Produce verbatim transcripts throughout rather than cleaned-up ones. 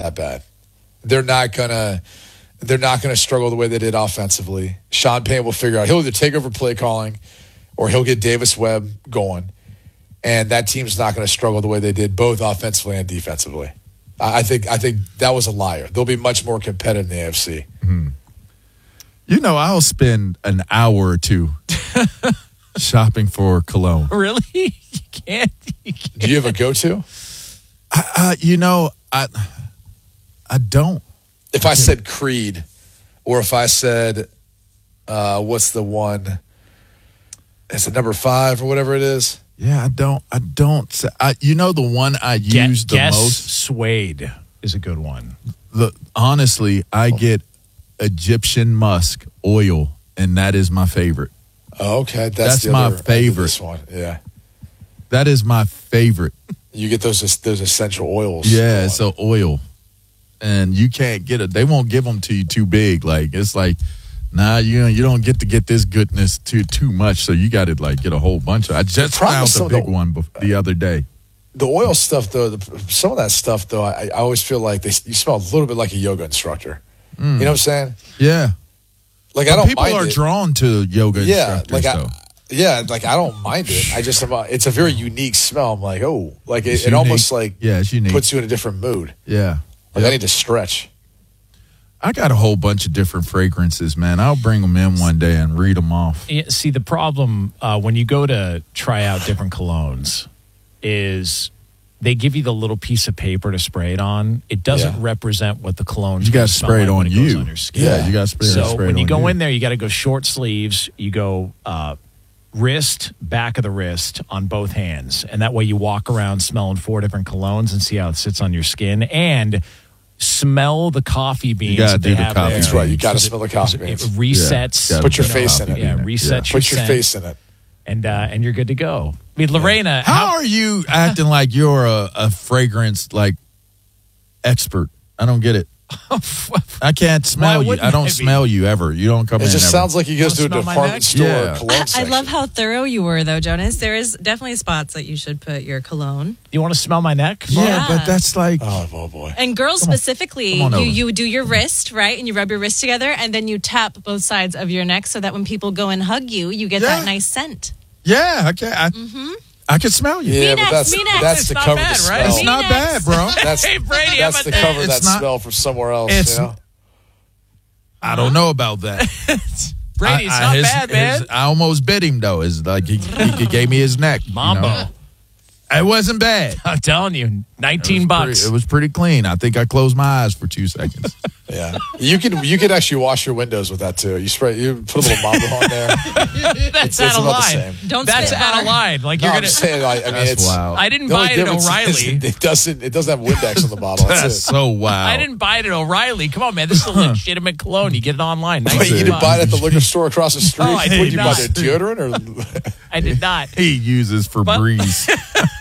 that bad. They're not gonna they're not gonna struggle the way they did offensively. Sean Payton will figure out he'll either take over play calling or he'll get Davis Webb going, and that team's not going to struggle the way they did both offensively and defensively. I think I think that was a liar. They'll be much more competitive in the A F C. Mm-hmm. You know, I'll spend an hour or two shopping for cologne. Really? You can't, you can't. Do you have a go-to? I, uh, you know, I I don't. If I said Creed, or if I said, uh, what's the one? Is it number five or whatever it is? Yeah, I don't. I don't. Say, I, you know, the one I use the Guess most. Suede is a good one. The honestly, I get Egyptian musk oil, and that is my favorite. Oh, okay, that's, That's the my other end of favorite. This one, yeah. That is my favorite. You get those those essential oils. Yeah, it's an oil, and you can't get it. They won't give them to you too big. Like it's like, nah, you you don't get to get this goodness too too much. So you got to like get a whole bunch of. I just found a big the, one the other day. The oil stuff, though, the, some of that stuff, though, I, I always feel like they you smell a little bit like a yoga instructor. Mm. You know what I'm saying? Yeah. Like but I don't. People mind are it. drawn to yoga yeah, instructors. Like I, though. Yeah, like I don't mind it. I just about it's a very unique smell. I'm like, oh, like it, it almost like yeah, it's unique. Puts you in a different mood. Yeah, like yep. I need to stretch. I got a whole bunch of different fragrances, man. I'll bring them in one day and read them off. Yeah, see, the problem uh, when you go to try out different colognes is they give you the little piece of paper to spray it on. It doesn't yeah. represent what the cologne. You got to spray it like on you. On your skin. Yeah, you got to spray, so spray it on you. So when you go in there, you got to go short sleeves. You go uh, wrist, back of the wrist on both hands, and that way you walk around smelling four different colognes and see how it sits on your skin and. Smell the coffee beans. You gotta that do they the have coffee. there. That's right. You got to smell the coffee It beans. resets. Yeah, Put your you know, face in it. Yeah, resets Yeah. your Put your scent, face in it. and uh, and you're good to go. I mean, Lorena, how, how are you acting like you're a, a fragrance like expert? I don't get it. I can't smell you. I don't I smell you ever. You don't come It in. just ever. sounds like he goes to a Wanna smell my department neck? store Yeah. cologne I, I section. love how thorough you were, though, Jonas. There is definitely spots that you should put your cologne. you want to smell my neck? Yeah, Yeah. but that's like Oh, oh boy. And girls specifically, Come on you, over. you do your wrist, right? And you rub your wrist together, and then you tap both sides of your neck so that when people go and hug you, you get Yeah. that nice scent. yeah. I can. I, Mm-hmm. I can smell you. Yeah, Me but next, that's me next. that's It's to not cover bad, the smell. right? It's Me not next. bad, bro. That's Hey, Brady, that's how to about cover that? that It's not- smell from somewhere else. It's- You know? I don't know about that. Brady, it's I, I, not his- bad, man. his- I almost bit him though. Is like he, he, he gave me his neck. you Mambo. know? It wasn't bad. I'm telling you, nineteen It was bucks. Pretty, it was pretty clean. I think I closed my eyes for two seconds. Yeah, you can you could actually wash your windows with that too. You spray, you put a little Mambo on there. That's it's out of about the line. same. Don't That's spit out bar. of line. Like No, you're I'm gonna. just saying. I, I mean, That's it's wild. I didn't the only buy it at difference is O'Reilly. It doesn't. It doesn't have Windex on the bottle. That's, That's it. so wild. I didn't buy it at O'Reilly. Come on, man. This is a legitimate cologne. You get it online. Wait, nineteen you didn't bucks. buy it at the liquor store across the street? Oh, I what did did you buy not. there? Deodorant or? I did not. He uses Febreze.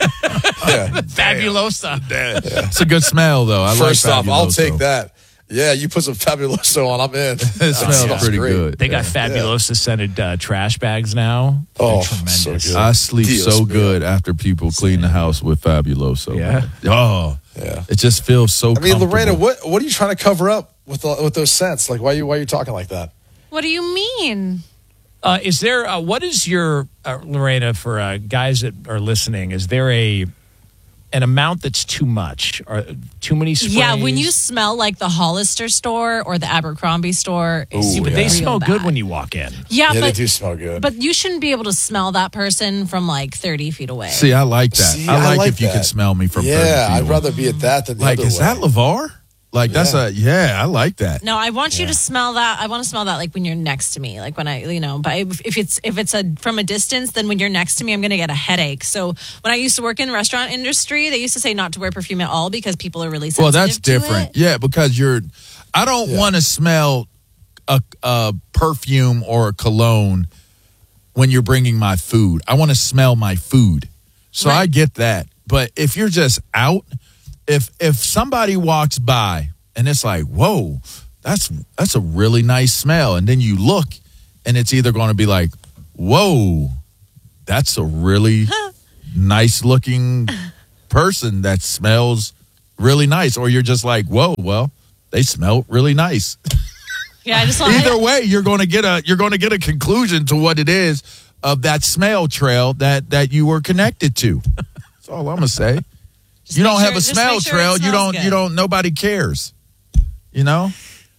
Yeah. Fabulosa. It's a good smell though. I First like off, I'll Fabuloso. take that. Yeah, you put some Fabuloso on, I'm in. It smells sounds pretty great. good. They got Fabulosa scented uh, trash bags now. They're Oh, tremendous. so good. I sleep Dios so mio. good after people clean the house with Fabuloso. Yeah. Oh, Yeah. it just feels so. I mean, comfortable. Lorena, what what are you trying to cover up with the, with those scents? Like, why you why are you talking like that? What do you mean? Uh, is there, uh, what is your, uh, Lorena, for uh, guys that are listening, is there a an amount that's too much? Or too many sprays? Yeah, when you smell like the Hollister store or the Abercrombie store, it's See, but they real smell bad. good when you walk in. Yeah, Yeah, they but do smell good. but you shouldn't be able to smell that person from like thirty feet away. See, I like that. See, I I like, like if you that. can smell me from. thirty yeah, feet I'd away. rather be at that than the Like, other is way. that LeVar? Like, that's Yeah. a yeah. I like that. No, I want you to smell that. I want to smell that like when you're next to me, like when I, you know. But if, if it's if it's a from a distance, then when you're next to me, I'm going to get a headache. So when I used to work in the restaurant industry, they used to say not to wear perfume at all because people are really sensitive. Well, that's to different. it. Yeah, because you're. I don't Yeah. want to smell a, a perfume or a cologne when you're bringing my food. I want to smell my food, so Right. I get that. But if you're just out, if if somebody walks by and it's like, whoa, that's that's a really nice smell, and then you look, and it's either going to be like, whoa, that's a really nice looking person that smells really nice, or you're just like, whoa, well, they smell really nice. Yeah, I just want Either way, you're going to get a you're going to get a conclusion to what it is of that smell trail that that you were connected to. That's all I'm gonna say. Just You make don't have sure- a just smell make sure it trail. You smells don't. good. You don't. Nobody cares. You know,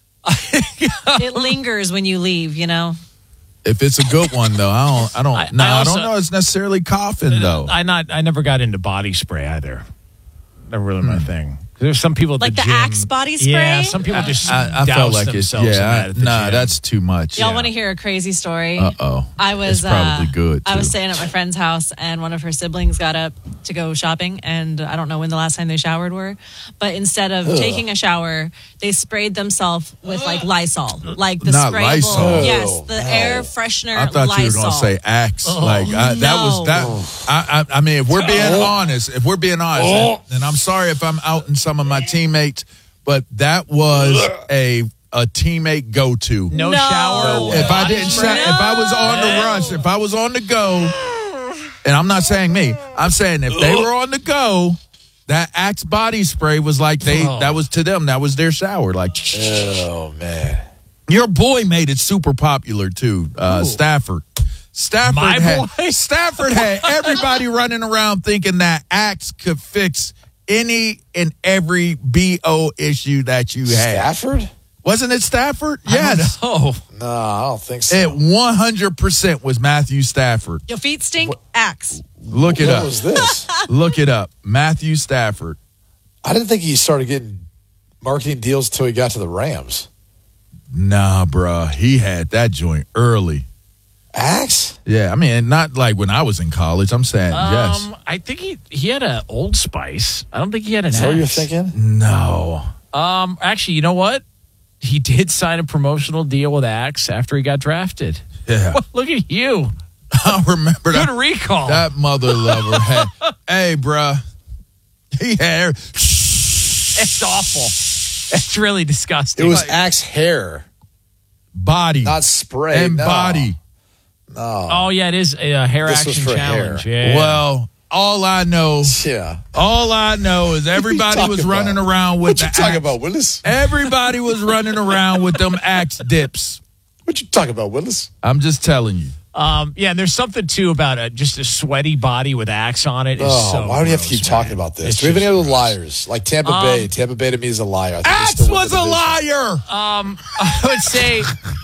It lingers when you leave, you know? if it's a good one though, I don't. I don't. I- no, I I, also- don't know. It's necessarily coughing though. I not. I never got into body spray either. Never really my thing. There's some people at Like the, the gym- Axe body spray? Yeah, some people just I, I douse felt like it's themselves in that yeah. at the Nah, gym. that's too much. Y'all Yeah. want to hear a crazy story? Uh oh. I was It's probably uh, good. I was too. staying at my friend's house, and one of her siblings got up to go shopping, and I don't know when the last time they showered were, but instead of taking a shower, they sprayed themselves with like Lysol, like the Not sprayable. Lysol. Yes, the No. air freshener. I thought Lysol. you were going to say Axe. like I, that no. was that. I, I, I mean, if we're being honest, if we're being honest, and, and I'm sorry if I'm outing some of my teammates, but that was a a teammate go to. no, No. shower. No If I body didn't, spray? sha- if I was on the rush, if I was on the go, and I'm not saying me, I'm saying if they were on the go, that Axe body spray was like they Oh. that was to them, that was their shower. Like Oh man. your boy made it super popular too, uh, Stafford. Stafford My had boy? Stafford had everybody running around thinking that Axe could fix any and every B O issue that you had. Stafford? Wasn't it Stafford? I don't Yes. know. No, I don't think so. It one hundred percent was Matthew Stafford. Your feet stink. Axe. Look it what up. was this? Look it up. Matthew Stafford. I didn't think he started getting marketing deals till he got to the Rams. Nah, bruh. He had that joint early. Axe? Yeah, I mean, not like when I was in college. I'm saying yes. Um, I think he he had a Old Spice. I don't think he had an Is that what you're Axe. thinking? No. Um, actually, you know what? He did sign a promotional deal with Axe after he got drafted. Yeah. Look at you. I remember Good that. recall. That mother lover had. Hey, bruh. He had. It's awful. It's really disgusting. It was Like- Axe hair, Body. not spray. and no. body. No. oh yeah, it is a hair This was action for challenge. hair. Yeah. Well, all I know, Yeah. all I know is everybody talking was about? running around with What you the talking Axe. about, Willis? Everybody was running around with them Axe dips. What you talking about, Willis? I'm just telling you. um, yeah, and there's something too about a, just a sweaty body with Axe on it. Is Oh, so why do you have to gross, keep talking man. about this? It's Do we have any just other gross. liars? Like Tampa Um, Bay. Tampa Bay to me is a liar. I think they Axe still win was the a division. liar. I would say.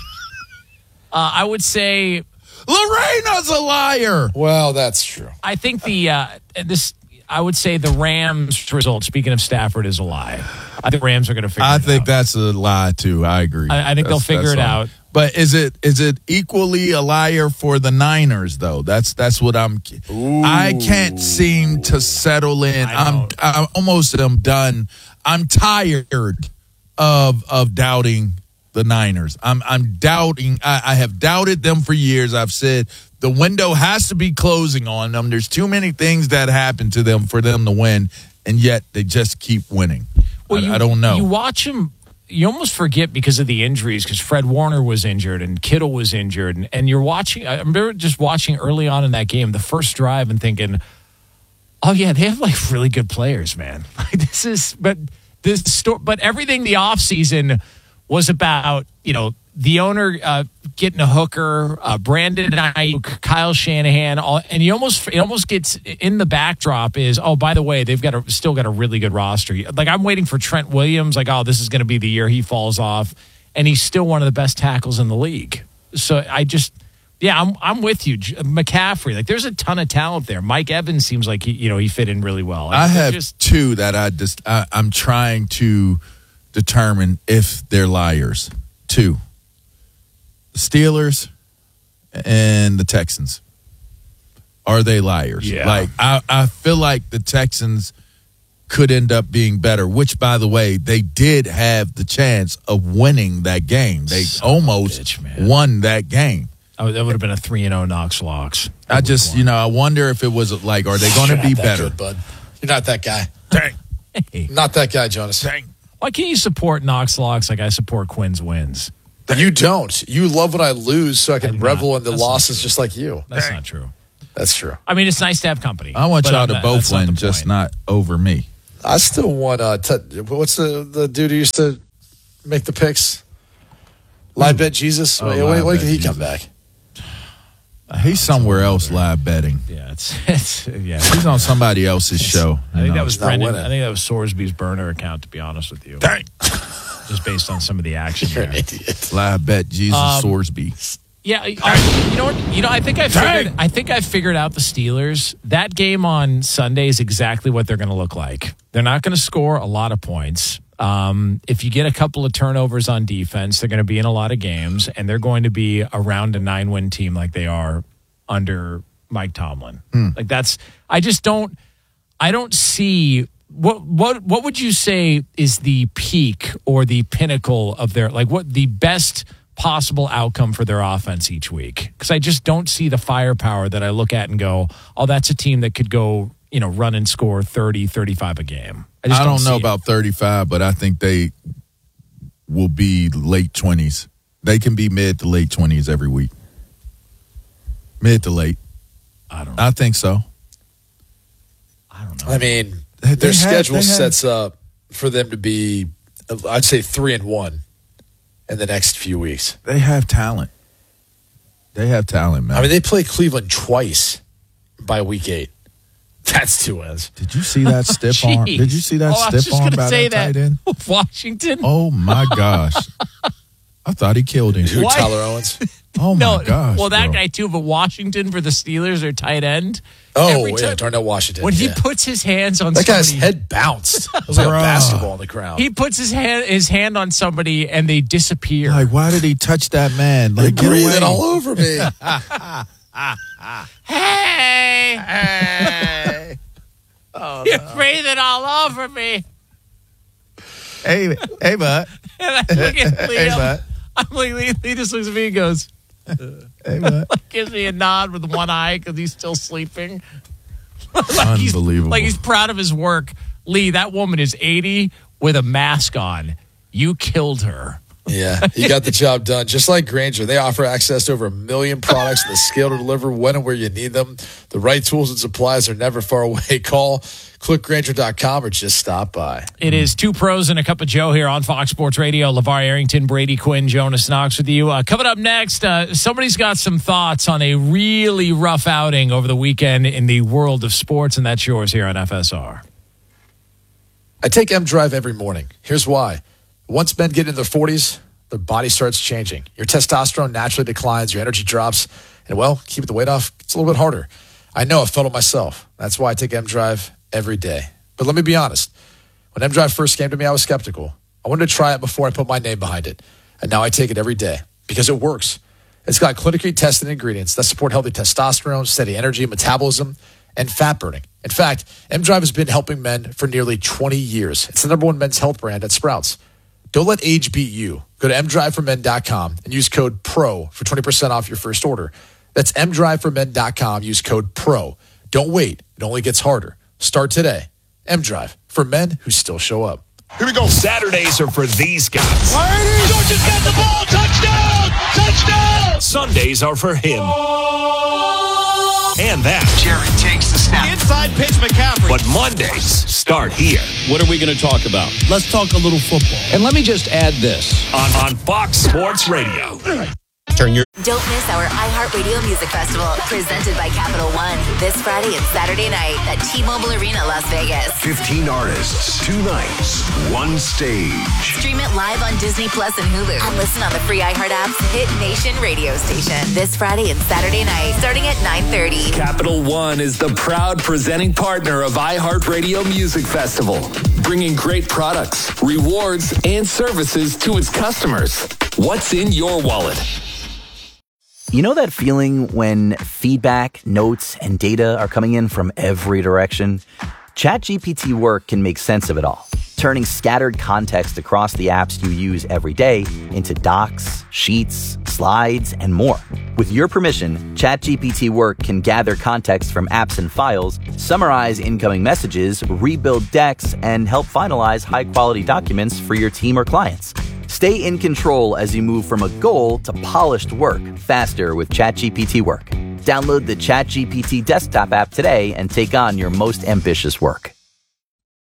Uh, I would say. Lorena's a liar. Well, that's true. I think the uh, this. I would say the Rams result. Speaking of Stafford, is a lie. I think Rams are going to figure. I it think out. that's a lie too. I agree. I- I think they'll That's- figure that's it all. out. But is it is it equally a liar for the Niners though? That's that's what I'm. I can't seem to settle in. I I'm don't. I almost am done. I'm tired of of doubting the Niners. I'm I'm doubting. I, I have doubted them for years. I've said the window has to be closing on them. There's too many things that happen to them for them to win, and yet they just keep winning. Well, I, you- I don't know. You watch him. You almost forget because of the injuries, because Fred Warner was injured and Kittle was injured, and, and you're watching. I remember just watching early on in that game, the first drive, and thinking, "Oh yeah, they have like really good players, man." Like this is, but this store, but everything the offseason was about, you know, the owner uh, getting a hooker, uh, Brandon Ayuk, Kyle Shanahan, all, and you almost it almost gets in the backdrop is, oh, by the way, they've got a, still got a really good roster. Like I'm waiting for Trent Williams, like, oh, this is going to be the year he falls off, and he's still one of the best tackles in the league. So I just, yeah, I'm I'm with you, J- McCaffrey. Like there's a ton of talent there. Mike Evans seems like he, you know, he fit in really well. Like, I they're have just, two that I just I, I'm trying to determine if they're liars. Two. The Steelers and the Texans. Are they liars? Yeah. Like I, I feel like the Texans could end up being better, which by the way, they did have the chance of winning that game. They Son of a almost bitch, man. won that game. oh, that would have been a three and oh Knox Locks. I just, you know, I wonder if it was like, are they going to You're be not that better? good, bud. You're not that guy. Dang. Hey, Not that guy, Jonas. Dang. why can't you support Knox Locks like I support Quinn's wins? You don't. You love when I lose so I I can do revel not. in the That's not losses just like you. That's not true. That's true. I mean, it's nice to have company. I want but y'all I'm to not- both that's not win, the just point. not over me. I still want uh, t- what's the the dude who used to make the picks? Live bet Jesus. Oh, Wait, Live wait, when Bet can he Jesus. come back? He's somewhere else live betting. Yeah, it's, it's yeah. He's on somebody else's show. I think you know. that was He's not Brendan. winning. I think that was Sorsby's burner account. To be honest with you, Dang. just based on some of the action You're there. an idiot. Live bet Jesus Um, Sorsby. Yeah, I, you know what? You know, I think I figured. Dang. I think I figured out the Steelers. That game on Sunday is exactly what they're going to look like. They're not going to score a lot of points. Um, if you get a couple of turnovers on defense, they're going to be in a lot of games, and they're going to be around a nine-win team like they are under Mike Tomlin. Hmm. Like that's. I just don't. I don't see. What what what would you say is the peak or the pinnacle of their, like, what the best possible outcome for their offense each week? Because I just don't see the firepower that I look at and go, oh, that's a team that could go, you know, run and score thirty, thirty-five a game. I, just don't see know it. about thirty-five, but I think they will be late twenties. They can be mid to late twenties every week. Mid to late. I don't know. I think so. I don't know. I mean, They- they their had- schedule they had- sets up for them to be, I'd say, three and one in the next few weeks. They have talent. They have talent, man. I mean, they play Cleveland twice by week eight. That's two wins. Did you see that stiff arm? Jeez. Did you see that Oh, I was stiff just arm gonna by say that tight that. end? Washington. Oh my gosh! I thought he killed him. Who, Why- Tyler Owens? Oh my no, gosh! well, that bro. guy too, but Washington for the Steelers, their tight end. Oh, Every yeah, time- Darnell Washington. When he yeah. puts his hands on That guy's somebody, head bounced. It was like a Bruh. basketball on the ground. he puts his hand his hand on somebody and they disappear. Like, why did he touch that man? They're Like, get away! breathing all over me. hey, Hey, you're breathing all over me. hey, hey, bud. And I look at Hey, Liam. bud. I'm like, Liam, he just looks at me and goes, Hey, bud. gives me a nod with one eye because he's still sleeping. like he's, Unbelievable. like he's proud of his work. Lee, that woman is eighty with a mask on. You killed her. Yeah, he got the job done. Just like Grainger, they offer access to over a million products and the skill to deliver when and where you need them. The right tools and supplies are never far away. Call, click Grainger dot com, or just stop by. It is two pros and a cup of Joe here on Fox Sports Radio. LeVar Arrington, Brady Quinn, Jonas Knox with you. Uh, coming up next, uh, somebody's got some thoughts on a really rough outing over the weekend in the world of sports, and that's yours here on F S R. I take M Drive every morning. Here's why. Once men get in their forties, their body starts changing. Your testosterone naturally declines, your energy drops, and, well, keeping the weight off, it's a little bit harder. I know, I felt it myself. That's why I take M Drive every day. But let me be honest. When M Drive first came to me, I was skeptical. I wanted to try it before I put my name behind it. And now I take it every day because it works. It's got clinically tested ingredients that support healthy testosterone, steady energy, metabolism, and fat burning. In fact, M Drive has been helping men for nearly twenty years. It's the number one men's health brand at Sprouts. Don't let age beat you. Go to m drive for men dot com and use code PRO for twenty percent off your first order. That's m drive for men dot com. Use code PRO. Don't wait. It only gets harder. Start today. M-Drive, for men who still show up. Here we go. Saturdays are for these guys. Georgia's got the ball. Touchdown! Touchdown! Sundays are for him. And that. Jared takes the snap. Inside pitch, McCaffrey. But Mondays start here What are we going to talk about? Let's talk a little football. And let me just add this. on, on Fox Sports Radio. Turn your Don't miss our iHeartRadio Music Festival, presented by Capital One, this Friday and Saturday night at T-Mobile Arena, Las Vegas. fifteen artists, two nights, one stage. Stream it live on Disney Plus and Hulu, and listen on the free iHeart app's Hit Nation radio station. This Friday and Saturday night, starting at nine thirty. Capital One is the proud presenting partner of iHeartRadio Music Festival, bringing great products, rewards, and services to its customers. What's in your wallet? You know that feeling when feedback, notes, and data are coming in from every direction? ChatGPT Work can make sense of it all, turning scattered context across the apps you use every day into docs, sheets, slides, and more. With your permission, ChatGPT Work can gather context from apps and files, summarize incoming messages, rebuild decks, and help finalize high-quality documents for your team or clients. Stay in control as you move from a goal to polished work faster with ChatGPT Work. Download the ChatGPT desktop app today and take on your most ambitious work.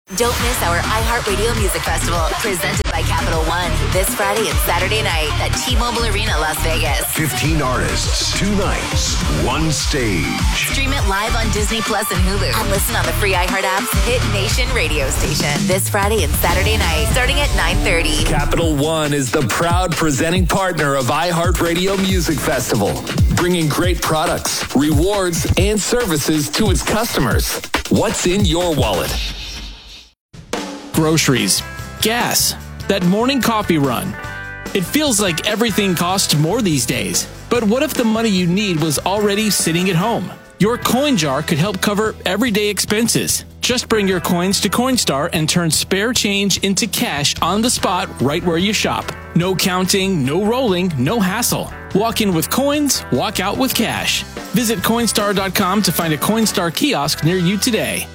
Don't miss our iHeartRadio Music Festival, presented by Capital One, this Friday and Saturday night at T-Mobile Arena, Las Vegas. fifteen artists, two nights, one stage. Stream it live on Disney Plus and Hulu, and listen on the free iHeart app's Hit Nation radio station. This Friday and Saturday night, starting at nine thirty. Capital One is the proud presenting partner of iHeartRadio Music Festival, bringing great products, rewards, and services to its customers. What's in your wallet? Groceries, gas, that morning coffee run. It feels like everything costs more these days. But what if the money you need was already sitting at home? Your coin jar could help cover everyday expenses. Just bring your coins to Coinstar and turn spare change into cash on the spot right where you shop. No counting, no rolling, no hassle. Walk in with coins, walk out with cash. Visit Coinstar dot com to find a Coinstar kiosk near you today.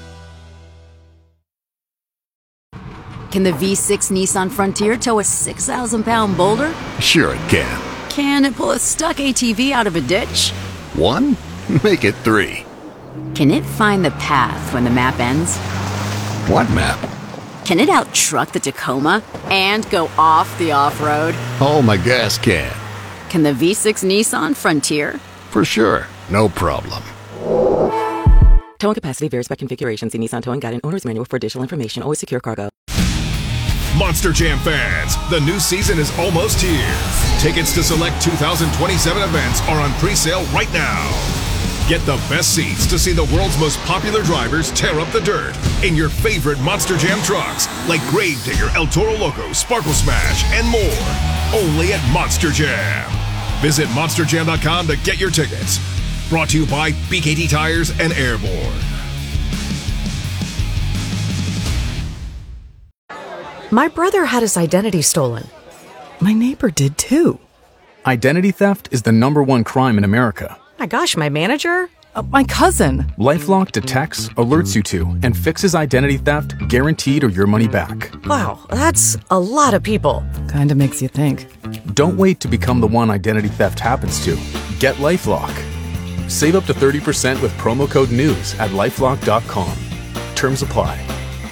Can the V six Nissan Frontier tow a six thousand pound boulder? Sure it can. Can it pull a stuck A T V out of a ditch? One? Make it three. Can it find the path when the map ends? What map? Can it out-truck the Tacoma and go off the off-road? Oh, my gas can. Can the V six Nissan Frontier? For sure. No problem. Towing capacity varies by configuration. See Nissan Towing Guide and Owner's Manual for additional information. Always secure cargo. Monster Jam fans, the new season is almost here. Tickets to select two thousand twenty-seven events are on pre-sale right now. Get the best seats to see the world's most popular drivers tear up the dirt in your favorite Monster Jam trucks, like Gravedigger, El Toro Loco, Sparkle Smash, and more. Only at Monster Jam. Visit monster jam dot com to get your tickets. Brought to you by B K T Tires and Airborne. My brother had his identity stolen. My neighbor did too. Identity theft is the number one crime in America. My gosh, my manager? Uh, my cousin. LifeLock detects, alerts you to, and fixes identity theft guaranteed or your money back. Wow, that's a lot of people. Kinda makes you think. Don't wait to become the one identity theft happens to. Get LifeLock. Save up to thirty percent with promo code NEWS at lifelock dot com. Terms apply.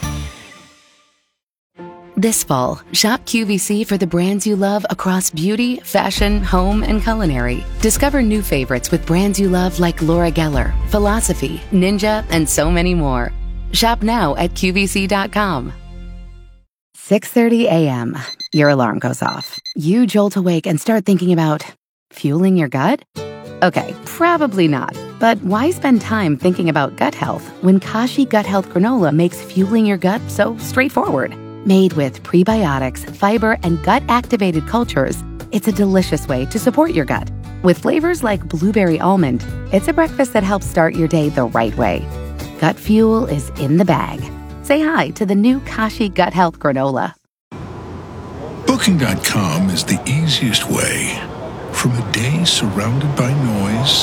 This fall, shop Q V C for the brands you love across beauty, fashion, home, and culinary. Discover new favorites with brands you love like Laura Geller, Philosophy, Ninja, and so many more. Shop now at Q V C dot com. six thirty a.m. Your alarm goes off. You jolt awake and start thinking about fueling your gut? Okay, probably not. But why spend time thinking about gut health when Kashi Gut Health Granola makes fueling your gut so straightforward? Made with prebiotics, fiber, and gut-activated cultures, it's a delicious way to support your gut. With flavors like blueberry almond, it's a breakfast that helps start your day the right way. Gut fuel is in the bag. Say hi to the new Kashi Gut Health Granola. Booking dot com is the easiest way. From a day surrounded by noise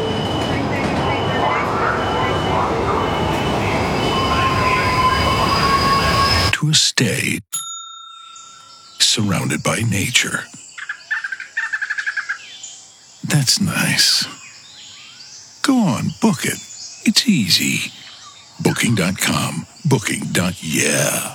to a stay surrounded by nature. That's nice. Go on, book it. It's easy. Booking dot com. Booking. Yeah.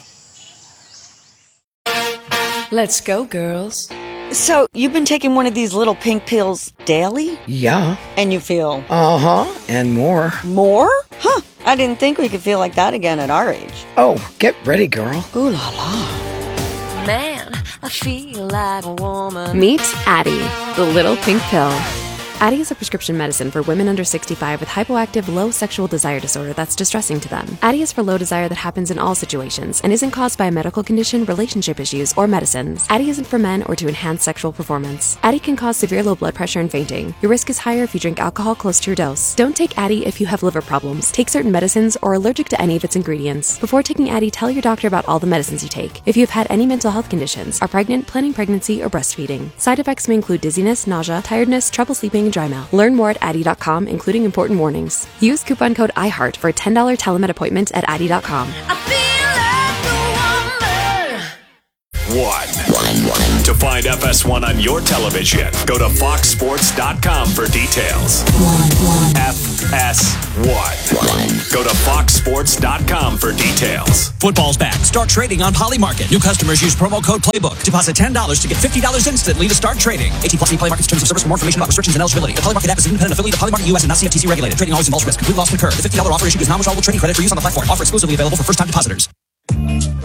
Let's go, girls. So, you've been taking one of these little pink pills daily? Yeah. And you feel? Uh-huh, and more. More? Huh, I didn't think we could feel like that again at our age. Oh, get ready, girl. Ooh la la. Man, I feel like a woman. Meet Addie, the little pink pill. Addie is a prescription medicine for women under sixty-five with hypoactive low sexual desire disorder that's distressing to them. Addie is for low desire that happens in all situations and isn't caused by a medical condition, relationship issues, or medicines. Addie isn't for men or to enhance sexual performance. Addie can cause severe low blood pressure and fainting. Your risk is higher if you drink alcohol close to your dose. Don't take Addie if you have liver problems, take certain medicines, or are allergic to any of its ingredients. Before taking Addie, tell your doctor about all the medicines you take. If you have had any mental health conditions, are pregnant, planning pregnancy, or breastfeeding. Side effects may include dizziness, nausea, tiredness, trouble sleeping, and dry mouth. Learn more at Addie dot com, including important warnings. Use coupon code iHeart for a ten dollars telemed appointment at Addie dot com. one. To find F S one on your television, go to fox sports dot com for details. F S one. Go to fox sports dot com for details. Football's back. Start trading on Polymarket. New customers use promo code Playbook. Deposit ten dollars to get fifty dollars instantly to start trading. eighteen plus Polymarket's terms of service. For more information about restrictions and eligibility. The Polymarket app is an independent affiliate of Polymarket U S and not C F T C regulated. Trading always involves risk. Complete loss incurred. The fifty dollars offer issued is non-withdrawable trading credit for use on the platform. Offer exclusively available for first-time depositors.